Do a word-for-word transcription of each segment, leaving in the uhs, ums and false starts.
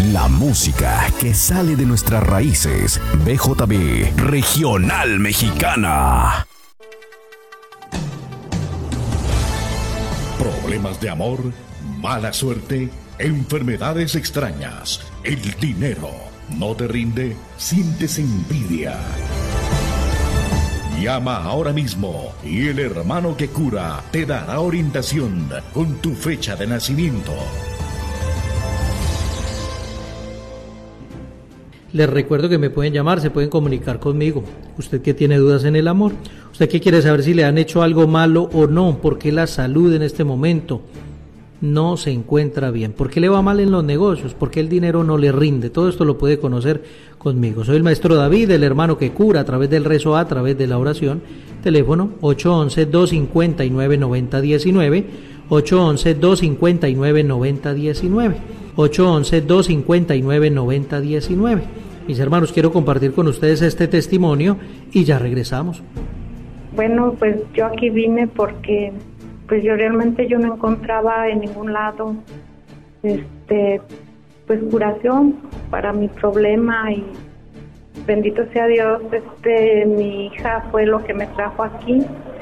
La música que sale de nuestras raíces. B J B Regional Mexicana. Problemas de amor, mala suerte, enfermedades extrañas, el dinero no te rinde, sientes envidia. Llama ahora mismo y el hermano que cura te dará orientación con tu fecha de nacimiento. Les recuerdo que me pueden llamar, se pueden comunicar conmigo. Usted que tiene dudas en el amor, usted que quiere saber si le han hecho algo malo o no, por qué la salud en este momento no se encuentra bien, por qué le va mal en los negocios, por qué el dinero no le rinde, todo esto lo puede conocer conmigo. Soy el maestro David, el hermano que cura, a través del rezo, a través de la oración. Teléfono ocho once, dos cincuenta y nueve, noventa diecinueve, ocho once, dos cincuenta y nueve, noventa diecinueve, ocho once, dos cincuenta y nueve, noventa diecinueve. Mis hermanos, quiero compartir con ustedes este testimonio y ya regresamos. Bueno, pues yo aquí vine porque pues yo realmente yo no encontraba en ningún lado este pues curación para mi problema, y bendito sea Dios, este mi hija fue lo que me trajo aquí.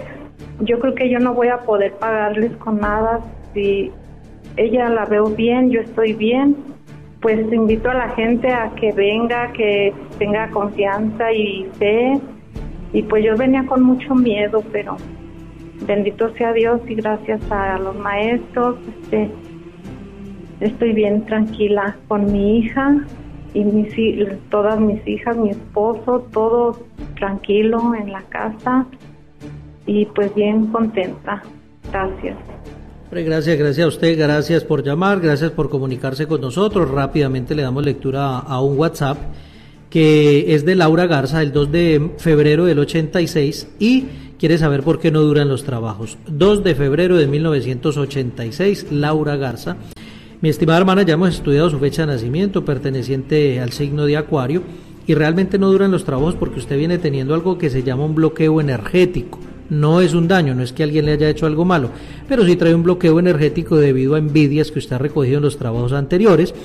Yo creo que yo no voy a poder pagarles con nada. Si ella la veo bien, yo estoy bien, pues invito a la gente a que venga, que tenga confianza y fe. Y pues yo venía con mucho miedo, pero bendito sea Dios y gracias a los maestros, este, estoy bien tranquila con mi hija y mis, todas mis hijas, mi esposo, todo tranquilo en la casa y pues bien contenta. Gracias. Gracias, gracias a usted, gracias por llamar, gracias por comunicarse con nosotros. Rápidamente le damos lectura a, a un WhatsApp que es de Laura Garza, del dos de febrero del ochenta y seis, y quiere saber por qué no duran los trabajos. dos de febrero de mil novecientos ochenta y seis, Laura Garza. Mi estimada hermana, ya hemos estudiado su fecha de nacimiento, perteneciente al signo de Acuario, y realmente no duran los trabajos porque usted viene teniendo algo que se llama un bloqueo energético. No es un daño, no es que alguien le haya hecho algo malo, pero sí trae un bloqueo energético debido a envidias que usted ha recogido en los trabajos anteriores.